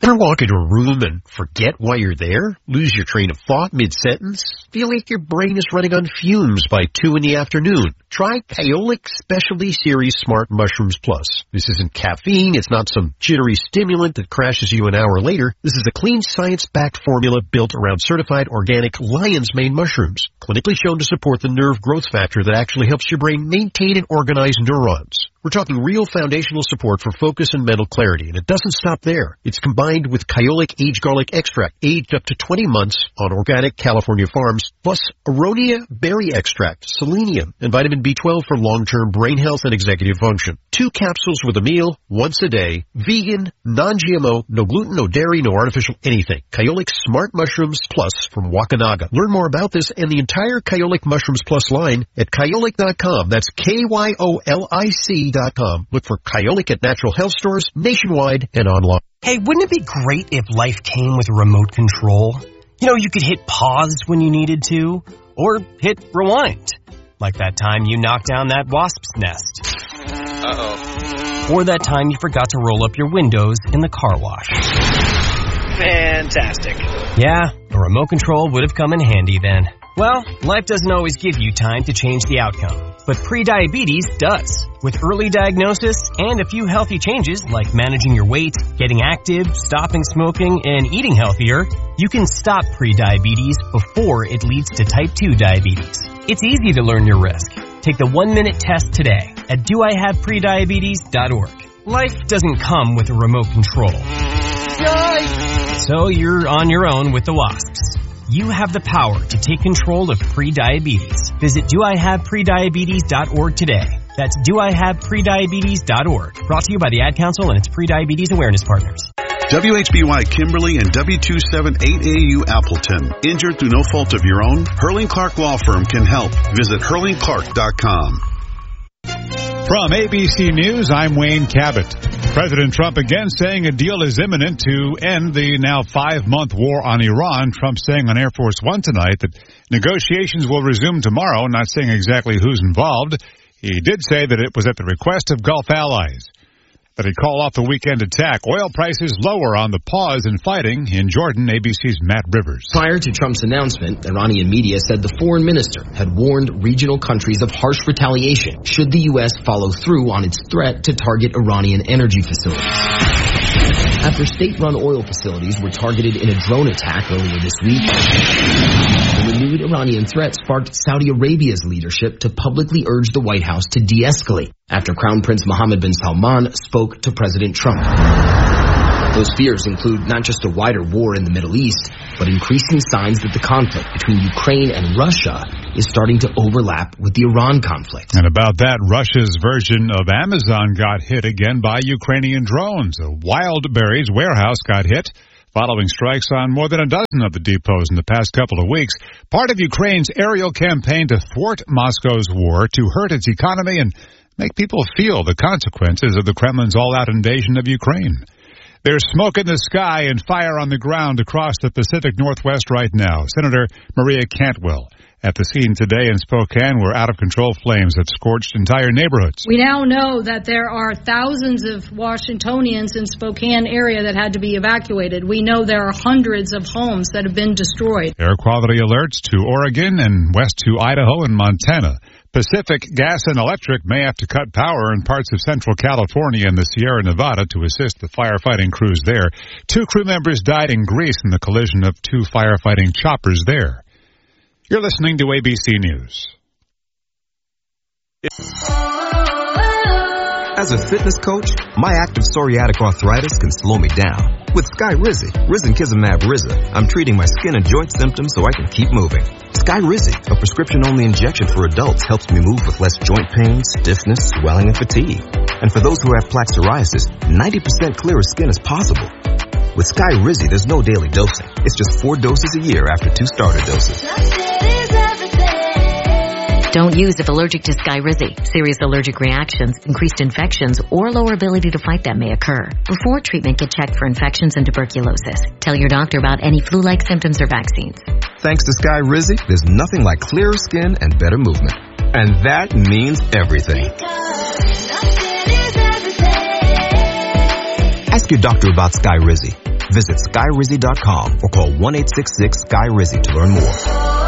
Ever walk into a room and forget why you're there? Lose your train of thought mid-sentence? Feel like your brain is running on fumes by 2 in the afternoon? Try Kyolic Specialty Series Smart Mushrooms Plus. This isn't caffeine. It's not some jittery stimulant that crashes you an hour later. This is a clean, science-backed formula built around certified organic lion's mane mushrooms, clinically shown to support the nerve growth factor that actually helps your brain maintain and organize neurons. We're talking real foundational support for focus and mental clarity, and it doesn't stop there. It's combined with Kyolic Aged Garlic Extract, aged up to 20 months on organic California farms, plus Aronia Berry Extract, selenium, and vitamin B12 for long-term brain health and executive function. 2 capsules with a meal, once a day, vegan, non-GMO, no gluten, no dairy, no artificial anything. Kyolic Smart Mushrooms Plus from Wakanaga. Learn more about this and the entire Kyolic Mushrooms Plus line at Kyolic.com. That's KYOLIC.com. Look for Kyolic at natural health stores nationwide and online. Hey, wouldn't it be great if life came with a remote control? You know, you could hit pause when you needed to, or hit rewind. Like that time you knocked down that wasp's nest. Uh-oh. Or that time you forgot to roll up your windows in the car wash. Fantastic. Yeah, a remote control would have come in handy then. Well, life doesn't always give you time to change the outcome, but prediabetes does. With early diagnosis and a few healthy changes like managing your weight, getting active, stopping smoking, and eating healthier, you can stop prediabetes before it leads to type 2 diabetes. It's easy to learn your risk. Take the 1-minute test today at doihaveprediabetes.org. Life doesn't come with a remote control. Yikes! So you're on your own with the wasps. You have the power to take control of prediabetes. Visit doihaveprediabetes.org today. That's doihaveprediabetes.org. Brought to you by the Ad Council and its Prediabetes Awareness Partners. WHBY Kimberly and W278AU Appleton. Injured through no fault of your own? Hurling Clark Law Firm can help. Visit hurlingclark.com. From ABC News, I'm Wayne Cabot. President Trump again saying a deal is imminent to end the now 5-month war on Iran. Trump saying on Air Force One tonight that negotiations will resume tomorrow, not saying exactly who's involved. He did say that it was at the request of Gulf allies that he'd call off the weekend attack. Oil prices lower on the pause in fighting. In Jordan, ABC's Matt Rivers. Prior to Trump's announcement, Iranian media said the foreign minister had warned regional countries of harsh retaliation should the U.S. follow through on its threat to target Iranian energy facilities. After state-run oil facilities were targeted in a drone attack earlier this week, the renewed Iranian threat sparked Saudi Arabia's leadership to publicly urge the White House to de-escalate after Crown Prince Mohammed bin Salman spoke to President Trump. Those fears include not just a wider war in the Middle East, but increasing signs that the conflict between Ukraine and Russia is starting to overlap with the Iran conflict. And about that, Russia's version of Amazon got hit again by Ukrainian drones. A Wildberries warehouse got hit following strikes on more than a dozen of the depots in the past couple of weeks. Part of Ukraine's aerial campaign to thwart Moscow's war to hurt its economy and make people feel the consequences of the Kremlin's all-out invasion of Ukraine. There's smoke in the sky and fire on the ground across the Pacific Northwest right now. Senator Maria Cantwell at the scene today in Spokane were out-of-control flames that scorched entire neighborhoods. We now know that there are thousands of Washingtonians in Spokane area that had to be evacuated. We know there are hundreds of homes that have been destroyed. Air quality alerts to Oregon and west to Idaho and Montana. Pacific Gas and Electric may have to cut power in parts of Central California and the Sierra Nevada to assist the firefighting crews there. 2 crew members died in Greece in the collision of 2 firefighting choppers there. You're listening to ABC News. As a fitness coach, my active psoriatic arthritis can slow me down. With Skyrizi, risankizumab Riza, I'm treating my skin and joint symptoms so I can keep moving. Skyrizi, a prescription-only injection for adults, helps me move with less joint pain, stiffness, swelling, and fatigue. And for those who have plaque psoriasis, 90% clearer skin is possible. With Skyrizi, there's no daily dosing. It's just 4 doses a year after 2 starter doses. Don't use if allergic to Skyrizi. Serious allergic reactions, increased infections, or lower ability to fight them may occur. Before treatment, get checked for infections and tuberculosis. Tell your doctor about any flu-like symptoms or vaccines. Thanks to Skyrizi, there's nothing like clearer skin and better movement. And that means everything. Ask your doctor about Skyrizi. Visit SkyRizzy.com or call 1-866-SKY-RIZZY to learn more.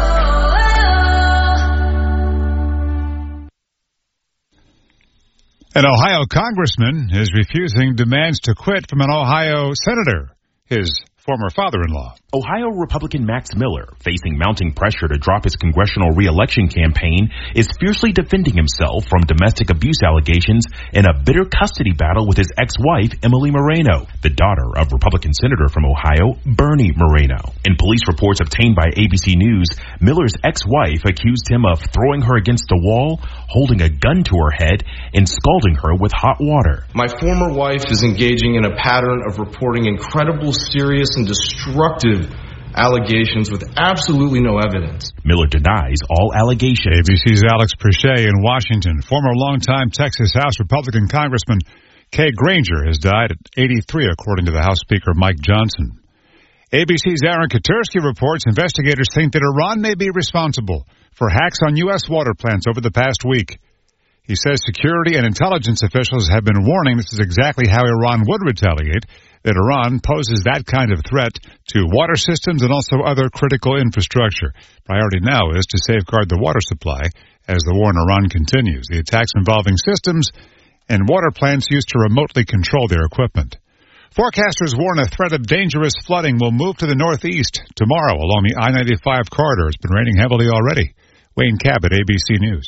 An Ohio congressman is refusing demands to quit from an Ohio senator, his former father-in-law. Ohio Republican Max Miller, facing mounting pressure to drop his congressional re-election campaign, is fiercely defending himself from domestic abuse allegations in a bitter custody battle with his ex-wife, Emily Moreno, the daughter of Republican Senator from Ohio, Bernie Moreno. In police reports obtained by ABC News, Miller's ex-wife accused him of throwing her against a wall, holding a gun to her head, and scalding her with hot water. My former wife is engaging in a pattern of reporting incredible, serious, and destructive allegations with absolutely no evidence. Miller denies all allegations. ABC's Alex Perche in Washington. Former longtime Texas House Republican Congressman Kay Granger has died at 83, according to the House Speaker Mike Johnson. ABC's Aaron Katursky reports investigators think that Iran may be responsible for hacks on U.S. water plants over the past week. He says security and intelligence officials have been warning this is exactly how Iran would retaliate, that Iran poses that kind of threat to water systems and also other critical infrastructure. Priority now is to safeguard the water supply as the war in Iran continues. The attacks involving systems and water plants used to remotely control their equipment. Forecasters warn a threat of dangerous flooding will move to the northeast tomorrow along the I-95 corridor. It's been raining heavily already. Wayne Cabot, ABC News.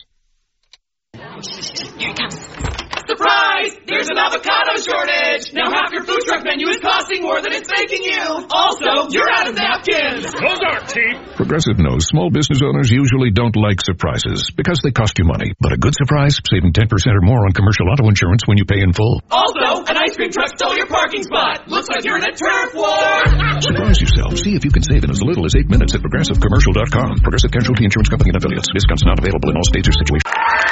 Here it comes. Surprise! There's an avocado shortage! Now half your food truck menu is costing more than it's making you! Also, you're out of napkins! Those aren't cheap! Progressive knows small business owners usually don't like surprises because they cost you money. But a good surprise, saving 10% or more on commercial auto insurance when you pay in full. Also, an ice cream truck stole your parking spot! Looks like you're in a turf war! Surprise yourself. See if you can save in as little as 8 minutes at ProgressiveCommercial.com. Progressive Casualty Insurance Company and Affiliates. Discounts not available in all states or situations.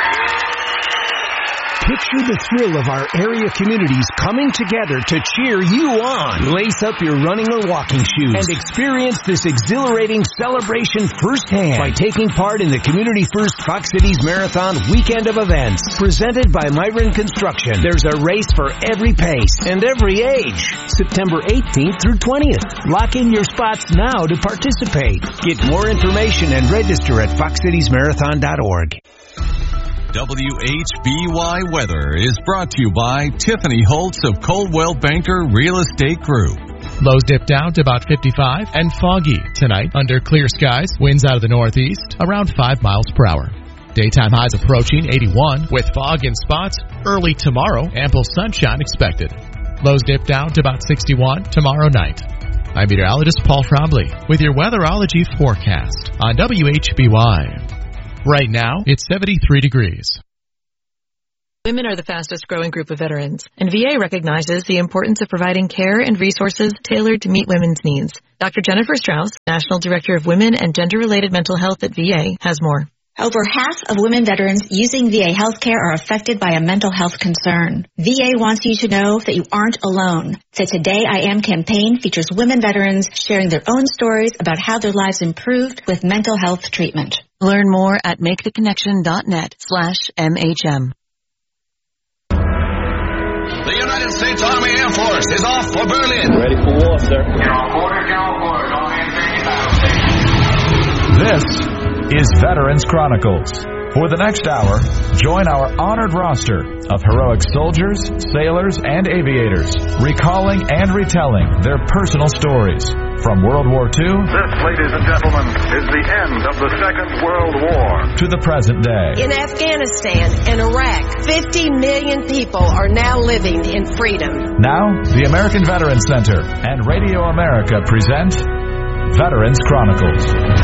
Picture the thrill of our area communities coming together to cheer you on. Lace up your running or walking shoes and experience this exhilarating celebration firsthand by taking part in the Community First Fox Cities Marathon weekend of events. Presented by Myron Construction, there's a race for every pace and every age. September 18th through 20th. Lock in your spots now to participate. Get more information and register at foxcitiesmarathon.org. WHBY Weather is brought to you by Tiffany Holtz of Coldwell Banker Real Estate Group. Lows dip down to about 55 and foggy tonight under clear skies. Winds out of the northeast around 5 miles per hour. Daytime highs approaching 81 with fog in spots. Early tomorrow, ample sunshine expected. Lows dip down to about 61 tomorrow night. I'm meteorologist Paul Trombley with your weatherology forecast on WHBY. Right now, it's 73 degrees. Women are the fastest growing group of veterans, and VA recognizes the importance of providing care and resources tailored to meet women's needs. Dr. Jennifer Strauss, National Director of Women and Gender-Related Mental Health at VA, has more. Over half of women veterans using VA healthcare are affected by a mental health concern. VA wants you to know that you aren't alone. The Today I Am campaign features women veterans sharing their own stories about how their lives improved with mental health treatment. Learn more at maketheconnection.net/MHM. The United States Army Air Force is off for Berlin. Ready for war, sir. This is Veterans Chronicles. For the next hour, join our honored roster of heroic soldiers, sailors, and aviators, recalling and retelling their personal stories. From World War II, this, ladies and gentlemen, is the end of the Second World War, to the present day. In Afghanistan and Iraq, 50 million people are now living in freedom. Now, the American Veterans Center and Radio America present Veterans Chronicles.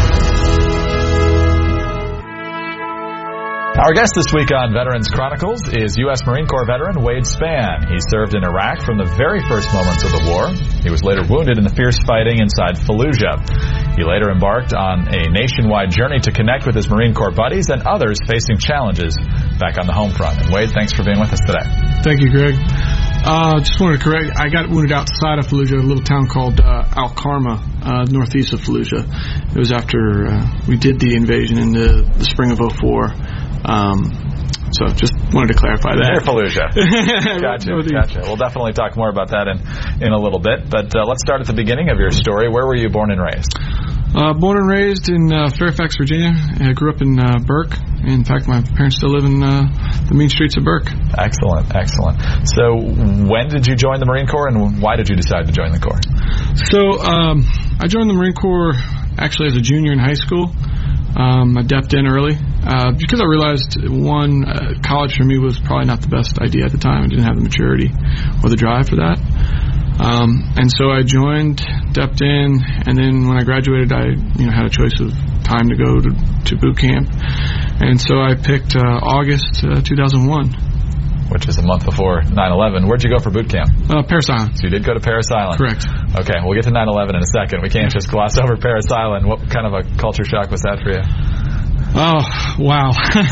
Our guest this week on Veterans Chronicles is U.S. Marine Corps veteran Wade Spann. He served in Iraq from the very first moments of the war. He was later wounded in the fierce fighting inside Fallujah. He later embarked on a nationwide journey to connect with his Marine Corps buddies and others facing challenges back on the home front. And Wade, thanks for being with us today. Thank you, Greg. Just wanted to correct, I got wounded outside of Fallujah, a little town called Al-Karma, northeast of Fallujah. It was after we did the invasion in the spring of '04. So just wanted to clarify that. Near Fallujah. Gotcha. We'll definitely talk more about that in a little bit. But let's start at the beginning of your story. Where were you born and raised? Born and raised in Fairfax, Virginia. I grew up in Burke. In fact, my parents still live in the mean streets of Burke. Excellent. So when did you join the Marine Corps, and why did you decide to join the Corps? So I joined the Marine Corps actually as a junior in high school. I depped in early because I realized, college for me was probably not the best idea at the time. I didn't have the maturity or the drive for that. And so I joined, depped in, and then when I graduated, I had a choice of time to go to boot camp. And so I picked August 2001. Which is a month before 9/11. Where'd you go for boot camp? Parris Island. So you did go to Parris Island? Correct. Okay, we'll get to 9/11 in a second. We can't just gloss over Parris Island. What kind of a culture shock was that for you? Oh, wow.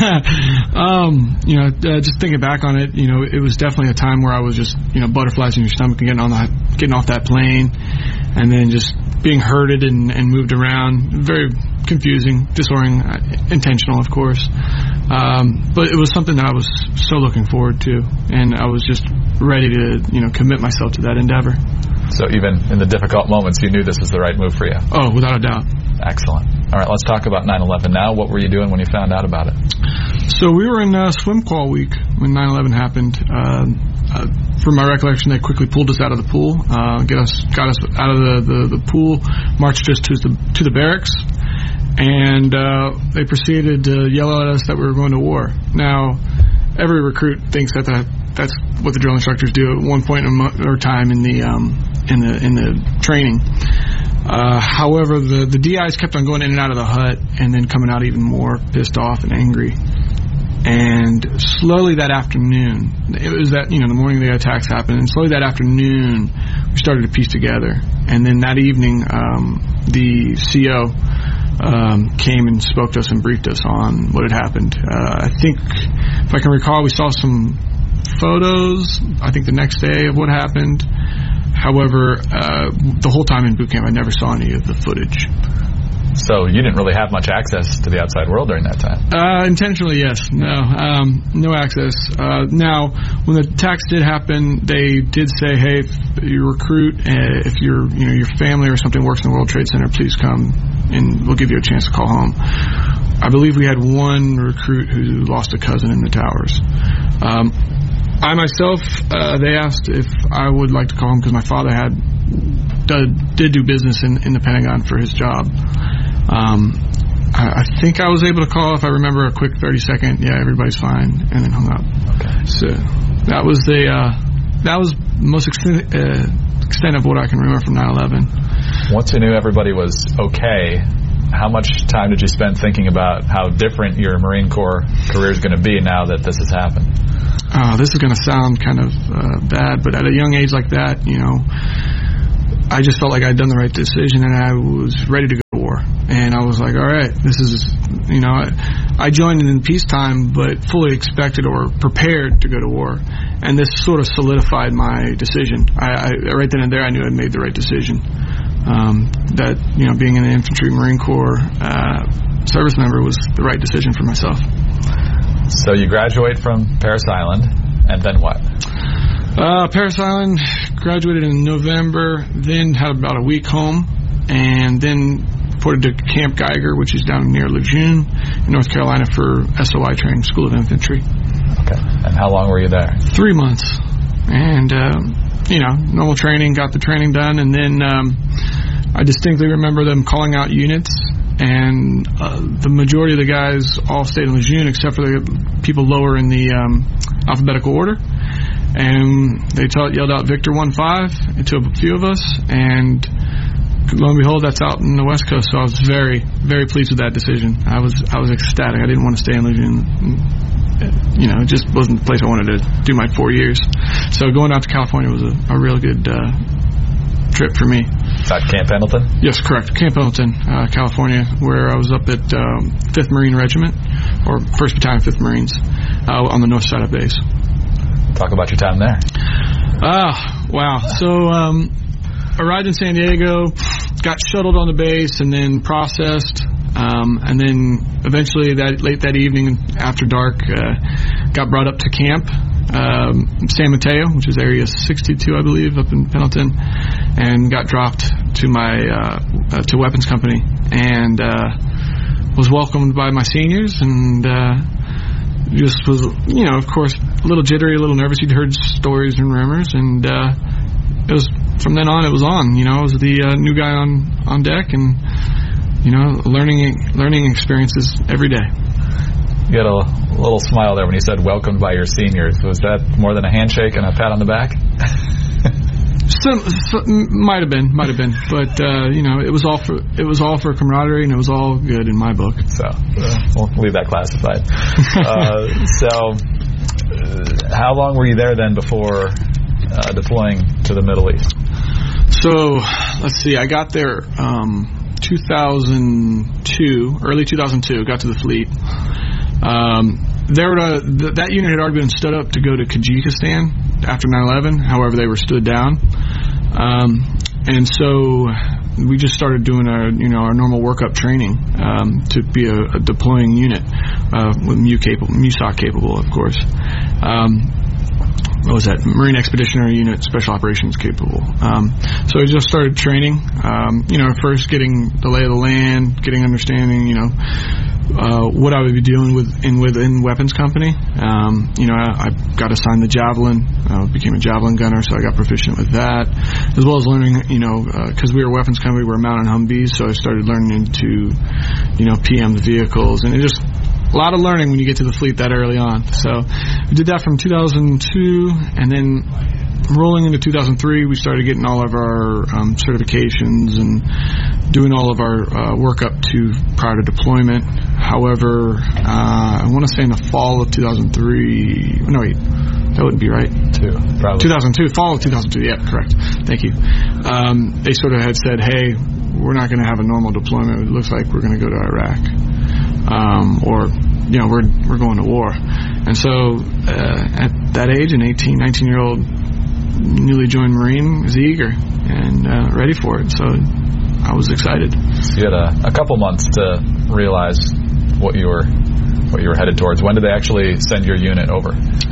Just thinking back on it, it was definitely a time where I was just, butterflies in your stomach and getting off that plane, and then just being herded and moved around. Very confusing, disorienting, intentional, of course. But it was something that I was so looking forward to, and I was just ready to, commit myself to that endeavor. So even in the difficult moments, you knew this was the right move for you? Oh, without a doubt. Excellent. All right, let's talk about 9/11 now. What were you doing when you found out about it? So we were in swim qual week when 9/11 happened. From my recollection, they quickly pulled us out of the pool, got us out of the pool, marched us to the barracks, and they proceeded to yell at us that we were going to war. Now, every recruit thinks that's what the drill instructors do at one point or time in the training. However, the DIs kept on going in and out of the hut, and then coming out even more pissed off and angry. And slowly that afternoon, it was the morning the attacks happened, and slowly that afternoon, we started to piece together. And then that evening, the CO came and spoke to us and briefed us on what had happened. I think, if I can recall, we saw some photos, I think the next day, of what happened. However, the whole time in boot camp, I never saw any of the footage. So you didn't really have much access to the outside world during that time? Intentionally, yes. No access. Now, when the attacks did happen, they did say, "Hey, if you recruit, if your family or something works in the World Trade Center, please come, and we'll give you a chance to call home." I believe we had one recruit who lost a cousin in the towers. I myself, they asked if I would like to call home because my father did do business in the Pentagon for his job. I think I was able to call, if I remember, a quick 30-second, yeah, everybody's fine, and then hung up. Okay. So that was most extent of what I can remember from 9/11. Once you knew everybody was okay, how much time did you spend thinking about how different your Marine Corps career is going to be now that this has happened? This is going to sound kind of bad, but at a young age like that, I just felt like I'd done the right decision, and I was ready to go to war. And I was like, all right, this is, I joined in peacetime, but fully expected or prepared to go to war. And this sort of solidified my decision. I right then and there, I knew I'd made the right decision. That, being in the infantry Marine Corps service member was the right decision for myself. So you graduate from Parris Island, and then what? Parris Island, graduated in November, then had about a week home, and then reported to Camp Geiger, which is down near Lejeune, in North Carolina, for SOI training, School of Infantry. Okay. And how long were you there? 3 months. And, normal training, got the training done, and then I distinctly remember them calling out units, and the majority of the guys all stayed in Lejeune except for the people lower in the alphabetical order. And they yelled out Victor 1-5 to a few of us, and lo and behold, that's out in the West Coast. So I was very, very pleased with that decision. I was ecstatic. I didn't want to stay in Lejeune. It just wasn't the place I wanted to do my 4 years. So going out to California was a real good trip for me. At Camp Pendleton? Yes, correct. Camp Pendleton, California, where I was up at 5th Marine Regiment, or 1st Battalion, 5th Marines, on the north side of base. Talk about your time there. Wow. So arrived in San Diego, got shuttled on the base, and then processed, and then eventually late that evening after dark, got brought up to camp, San Mateo, which is Area 62, I believe, up in Pendleton, and got dropped to my to weapons company, and was welcomed by my seniors, and just was, of course, a little jittery, a little nervous. You'd heard stories and rumors, and it was from then on. It was on. I was the new guy on deck, and learning experiences every day. You had a little smile there when you said welcomed by your seniors. Was that more than a handshake and a pat on the back? Might have been, but it was all for camaraderie, and it was all good in my book. So we'll leave that classified. So how long were you there then before deploying to the Middle East? So let's see, I got there 2002, early 2002. Got to the fleet. That unit had already been stood up to go to Tajikistan after 9/11. However, they were stood down, and so we just started doing our normal workup training to be a deploying unit with MUSOC capable, of course. What was that? Marine Expeditionary Unit, Special Operations capable. So I just started training. First getting the lay of the land, getting understanding. What I would be dealing with within weapons company. I got assigned the Javelin, became a Javelin gunner, so I got proficient with that, as well as learning, because we were a weapons company, we were mounted Humvees, so I started learning to, PM the vehicles, and it just a lot of learning when you get to the fleet that early on. So we did that from 2002, and then rolling into 2003, we started getting all of our certifications and doing all of our work up to prior to deployment. However, I want to say in the fall of 2003, no wait, that wouldn't be right. 2002, fall of 2002, yeah, correct. Thank you. They sort of had said, hey, we're not going to have a normal deployment. It looks like we're going to go to Iraq. We're going to war. And so at that age, an 18, 19-year-old newly joined Marine was eager and ready for it. So I was excited. You had a couple months to realize what you were headed towards. When did they actually send your unit over?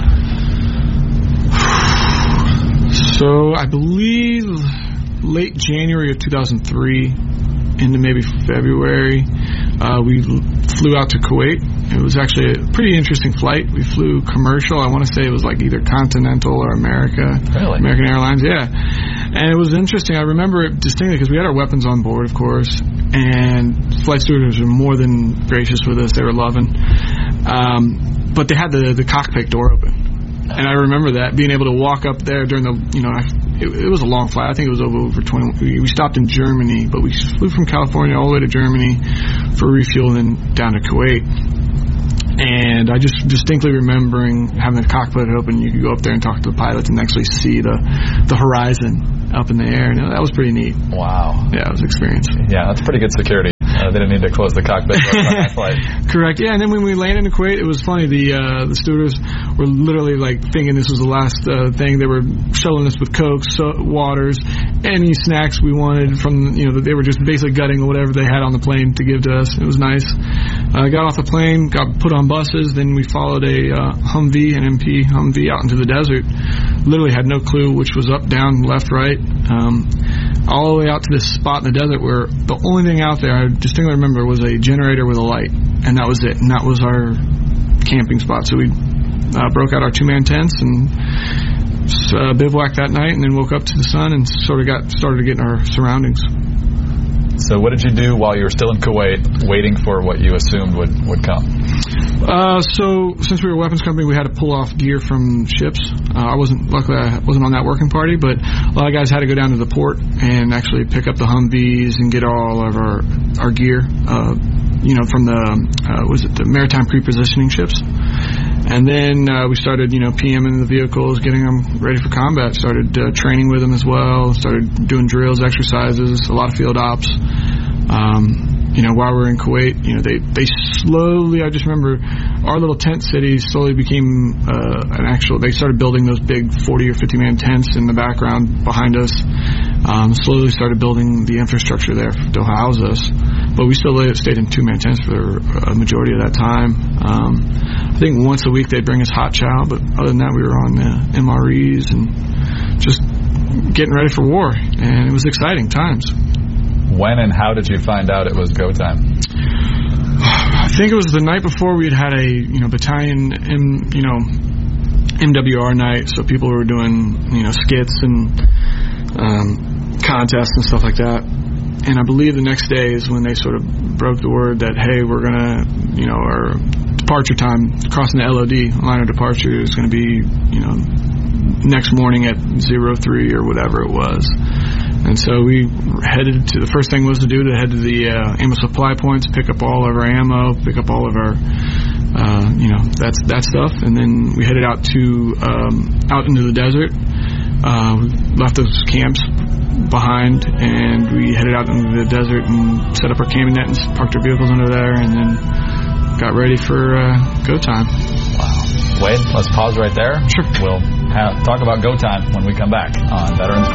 So I believe late January of 2003 into maybe February, we flew out to Kuwait. It was actually a pretty interesting flight. We flew commercial. I want to say it was like either Continental or American Airlines, yeah. And it was interesting. I remember it distinctly because we had our weapons on board, of course, and flight stewardess were more than gracious with us. They were loving. But they had the cockpit door open. And I remember that, being able to walk up there during the, it was a long flight. I think it was over 20. We stopped in Germany, but we flew from California all the way to Germany for refuel and then down to Kuwait. And I just distinctly remembering having the cockpit open. You could go up there and talk to the pilots and actually see the horizon up in the air. And that was pretty neat. Wow. Yeah, it was an experience. Yeah, that's pretty good security. They didn't need to close the cockpit door on that flight. Correct. Yeah, and then when we landed in Kuwait, it was funny. The stewardess were literally like thinking this was the last thing. They were shuttling us with Cokes, waters, any snacks we wanted from. They were just basically gutting whatever they had on the plane to give to us. It was nice. Got off the plane, got put on buses. Then we followed a Humvee, an MP Humvee, out into the desert. Literally had no clue which was up, down, left, right. All the way out to this spot in the desert where the only thing out there I distinctly remember was a generator with a light, and that was it, and that was our camping spot. So we broke out our two-man tents and bivouacked that night, and then woke up to the sun and started getting our surroundings. So what did you do while you were still in Kuwait, waiting for what you assumed would come? So since we were a weapons company, we had to pull off gear from ships. Luckily I wasn't on that working party, but a lot of guys had to go down to the port and actually pick up the Humvees and get all of our gear, from the maritime pre-positioning ships. And then we started, PMing the vehicles, getting them ready for combat. Started training with them as well. Started doing drills, exercises, a lot of field ops. While we were in Kuwait, they slowly, I just remember our little tent city slowly became they started building those big 40 or 50 man tents in the background behind us. Slowly started building the infrastructure there to house us. But we still stayed in two-man tents for a majority of that time. I think once a week they'd bring us hot chow, but other than that we were on MREs and just getting ready for war, and it was exciting times. When and how did you find out it was go time? I think it was the night before we'd had a battalion MWR night, so people were doing skits and contests and stuff like that. And I believe the next day is when they sort of broke the word that, hey, we're gonna our departure time crossing the LOD line of departure is going to be next morning at 03 or whatever it was. And so we headed to, the first thing was to head to the ammo supply points, pick up all of our ammo, pick up all of our, that stuff. And then we headed out into the desert. We left those camps behind, and we headed out into the desert and set up our camping net and parked our vehicles under there, and then got ready for go time. Wow. Wade, let's pause right there. Sure. We'll talk about go time when we come back on Veterans